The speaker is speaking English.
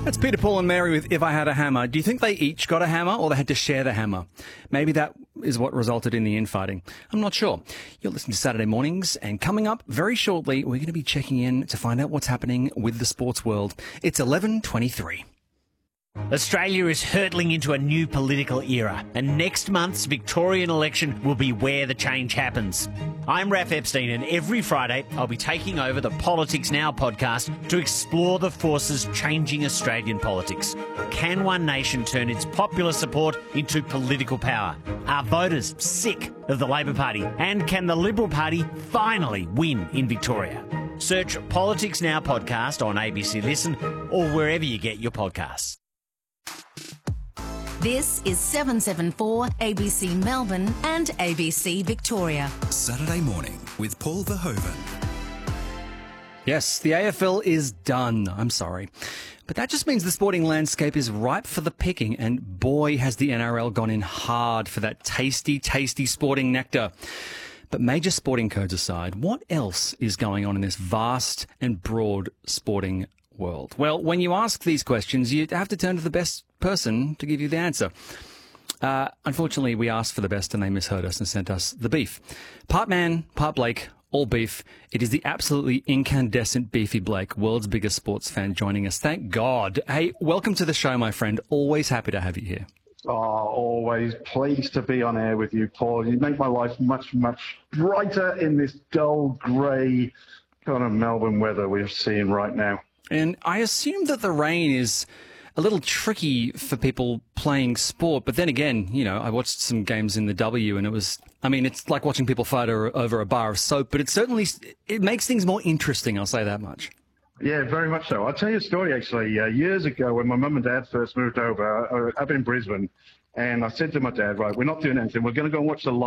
That's Peter, Paul and Mary with If I Had a Hammer. Do you think they each got a hammer or they had to share the hammer? Maybe that is what resulted in the infighting. I'm not sure. You're listening to Saturday Mornings, and coming up very shortly, we're going to be checking in to find out what's happening with the sports world. It's 11:23. Australia is hurtling into a new political era, and next month's Victorian election will be where the change happens. I'm Raph Epstein, and every Friday I'll be taking over the Politics Now podcast to explore the forces changing Australian politics. Can One Nation turn its popular support into political power? Are voters sick of the Labor Party? And can the Liberal Party finally win in Victoria? Search Politics Now podcast on ABC Listen or wherever you get your podcasts. This is 774 ABC Melbourne and ABC Victoria. Saturday morning with Paul Verhoeven. Yes, the AFL is done. I'm sorry. But that just means the sporting landscape is ripe for the picking, and boy, has the NRL gone in hard for that tasty, tasty sporting nectar. But major sporting codes aside, what else is going on in this vast and broad sporting world? Well, when you ask these questions, you have to turn to the best person to give you the answer. Unfortunately, we asked for the best and they misheard us and sent us the beef. Part man, part Blake, all beef. It is the absolutely incandescent Beefy Blake, world's biggest sports fan, joining us. Thank God. Hey, welcome to the show, my friend. Always happy to have you here. Oh, always pleased to be on air with you, Paul. You make my life much, much brighter in this dull, grey kind of Melbourne weather we're seeing right now. And I assume that the rain is a little tricky for people playing sport. But then again, you know, I watched some games in the W and it's like watching people fight over a bar of soap, but it makes things more interesting, I'll say that much. Yeah, very much so. I'll tell you a story, actually. Years ago, when my mum and dad first moved over, up in Brisbane, and I said to my dad, right, we're not doing anything. We're going to go and watch the